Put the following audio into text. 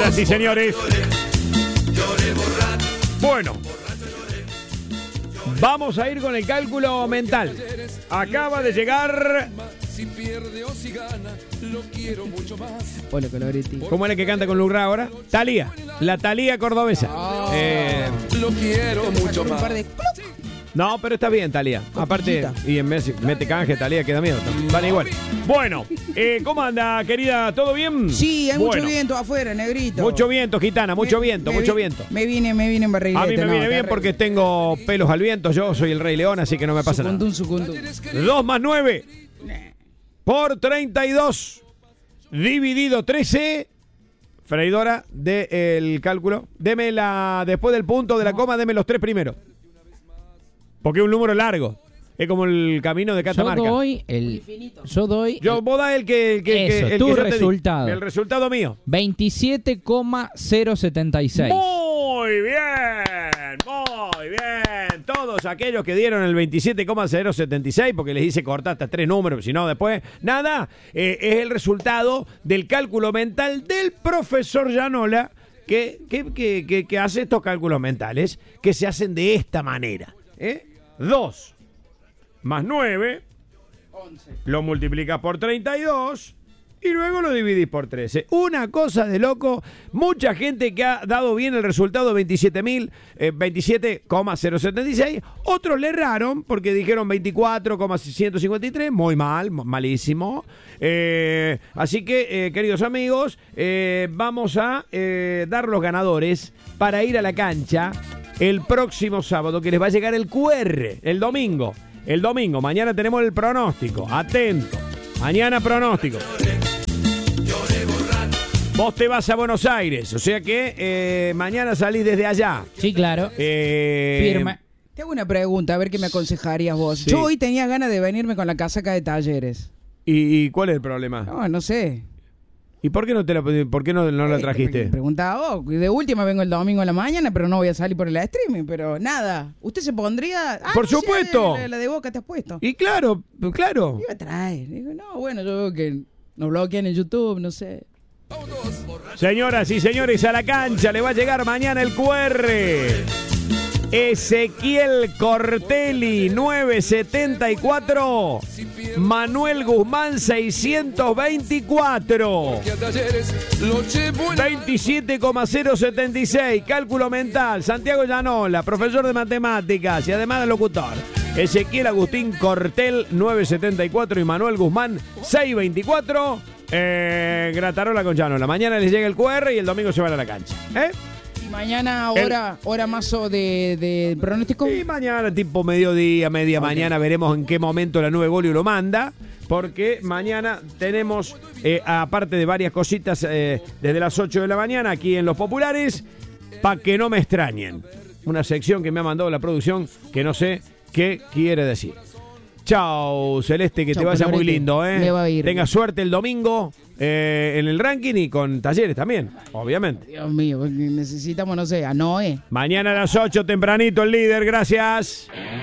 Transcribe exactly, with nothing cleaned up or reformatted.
Señoras y señores. Bueno, vamos a ir con el cálculo mental. Acaba de llegar. Si pierde o si gana, lo quiero mucho más. Hola, Coloretti. ¿Cómo es la que canta con Lucra ahora? Talía. La Talía cordobesa. Oh. Eh, Lo quiero mucho Un más. par de... no, pero está bien, Talía. Aparte, y en vez mete canje, Talía queda miedo. Van igual. Bueno, eh, ¿cómo anda, querida? ¿Todo bien? Sí, hay Bueno, mucho viento afuera, negrito. Mucho viento, gitana, mucho Me- viento, me mucho vi- viento. Me vine, me vine en barrilete. A mí me no, viene está bien re- porque tengo pelos al viento. Yo soy el Rey León, así que no me pasa nada. Sucundún, sucundún. dos más nueve por treinta y dos dividido trece. Freidora del cálculo. Deme la. Después del punto de la coma, deme los tres primeros. Porque es un número largo. Es como el camino de Yo Catamarca. doy el. Yo doy. Yo, vos da el que. El que, Eso, que- el tu que yo te di. resultado. El resultado mío. veintisiete coma cero setenta y seis. Muy bien, muy bien. Todos aquellos que dieron el veintisiete coma cero setenta y seis, porque les hice cortar hasta tres números, si no después, nada, eh, es el resultado del cálculo mental del profesor Llanola, que, que, que, que, que hace estos cálculos mentales, que se hacen de esta manera. ¿eh? dos más nueve, lo multiplicas por treinta y dos... y luego lo dividís por trece. Una cosa de loco. Mucha gente que ha dado bien el resultado de veintisiete mil, eh, veintisiete coma cero setenta y seis. Otros le erraron porque dijeron veinticuatro coma ciento cincuenta y tres. Muy mal, malísimo. Eh, así que, eh, queridos amigos, eh, vamos a eh, dar los ganadores para ir a la cancha el próximo sábado, que les va a llegar el Q R, el domingo. El domingo, mañana tenemos el pronóstico. Atento. Mañana pronóstico. Vos te vas a Buenos Aires, o sea que eh, mañana salís desde allá. Sí, claro. Eh, Firme. Te hago una pregunta, a ver qué me aconsejarías vos. Sí. Yo hoy tenía ganas de venirme con la casaca de Talleres. ¿Y, y cuál es el problema? No, no sé. ¿Y por qué no te la, por qué no, no la Eh, trajiste? me Preguntaba vos. De última vengo el domingo en la mañana, pero no voy a salir por el streaming. Pero nada. ¿Usted se pondría? Ah, Por no sé, supuesto. La, la de Boca te has puesto. Y claro, claro. Iba a traer. Digo, no, bueno, yo veo que nos bloquean en YouTube, no sé. Señoras y señores, a la cancha le va a llegar mañana el Q R. Ezequiel Cortelli, novecientos setenta y cuatro. Manuel Guzmán, seiscientos veinticuatro. Que a Talleres lo llevo en veintisiete coma cero setenta y seis, cálculo mental, Santiago Llanola, profesor de matemáticas y además de locutor. Ezequiel Agustín Cortel, novecientos setenta y cuatro, y Manuel Guzmán, seiscientos veinticuatro. Eh, Gratarola con Llanola. Mañana les llega el Q R y el domingo se van a la cancha. ¿Eh? Y mañana, hora, hora más o de, de pronóstico. Y mañana, tipo mediodía, media Ok. mañana, veremos en qué momento la nube Golio lo manda. Porque mañana tenemos, eh, aparte de varias cositas, eh, desde las ocho de la mañana, aquí en Los Populares, pa' que no me extrañen. Una sección que me ha mandado la producción que no sé qué quiere decir. Chao, Celeste, que Chau, te vaya muy Colorete. lindo, ¿eh? Le va a ir. Tenga suerte el domingo eh, en el ranking y con Talleres también, obviamente. Dios mío, porque necesitamos, no sé, a Noé. Mañana a las ocho, tempranito, el líder, gracias.